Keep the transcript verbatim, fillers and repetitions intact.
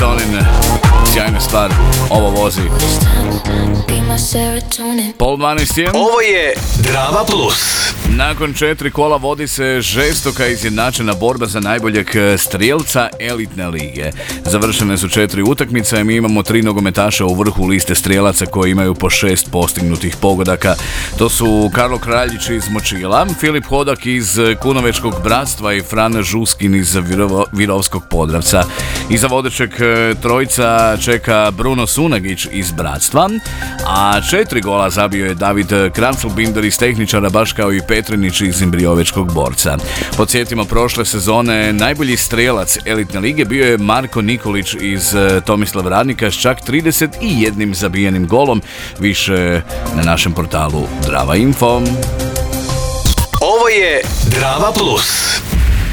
Serotonin, sjajna stvar, ovo vozi. Pol dvanaest je. Ovo je Drama Plus. Nakon četiri kola vodi se žestoka izjednačena borba za najboljeg strijelca elitne lige. Završene su četiri utakmice i mi imamo tri nogometaša u vrhu liste strijelaca koji imaju po šest postignutih pogodaka. To su Karlo Kraljić iz Močila, Filip Hodak iz Kunovečkog bratstva i Fran Žuskin iz Virovo, Virovskog Podravca. Iza vodećeg trojca čeka Bruno Sunagić iz bratstva, a četiri gola zabio je David Kramfel-Binder iz Tehničara, baš kao i Petrinić iz Imbrijovečkog Borca. Podsjetimo, prošle sezone najbolji strijelac elitne lige bio je Marko Nikolić iz Tomislav Radnika s čak trideset jedan zabijenim golom. Više na našem portalu Drava Info. Ovo je Drama Plus.